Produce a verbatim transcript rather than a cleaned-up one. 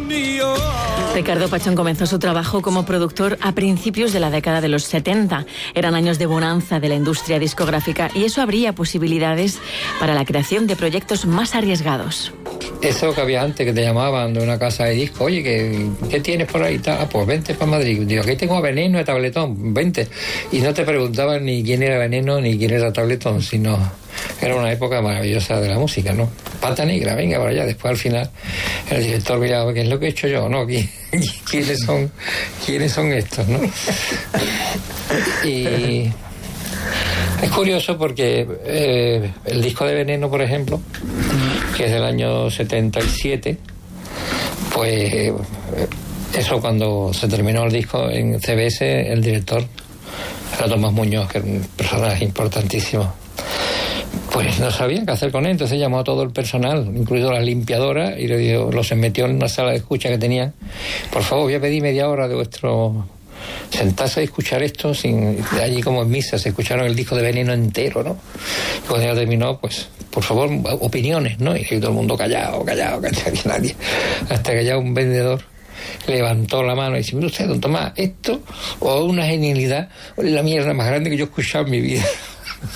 Ricardo Pachón comenzó su trabajo como productor a principios de la década de los setenta. Eran años de bonanza de la industria discográfica y eso abría posibilidades para la creación de proyectos más arriesgados. Eso que había antes, que te llamaban de una casa de disco, oye, ¿qué, qué tienes por ahí? Ah, pues vente para Madrid. Digo, aquí tengo a Veneno de Tabletón, vente. Y no te preguntaban ni quién era Veneno ni quién era Tabletón, sino era una época maravillosa de la música, ¿no? Pata Negra, venga para allá. Después al final el director miraba, ¿qué es lo que he hecho yo? ¿No? ¿Quiénes son, quiénes son estos, no? Y es curioso porque eh, el disco de Veneno, por ejemplo, que es del año setenta y siete, pues eh, eso, cuando se terminó el disco en C B S, el director era Tomás Muñoz, que era un personaje importantísimo, pues no sabían qué hacer con él. Entonces llamó a todo el personal, incluido la limpiadora, y le dijo, los metió en una sala de escucha que tenían. Por favor, voy a pedir media hora de vuestro sentarse a escuchar esto, sin allí como en misa se escucharon el disco de Veneno entero, ¿no? Y cuando ya terminó, pues por favor, opiniones, ¿no? Y todo el mundo callado, callado, callado, y nadie, hasta que ya un vendedor levantó la mano y dice, mire usted, don Tomás, esto o una genialidad, o la mierda más grande que yo he escuchado en mi vida.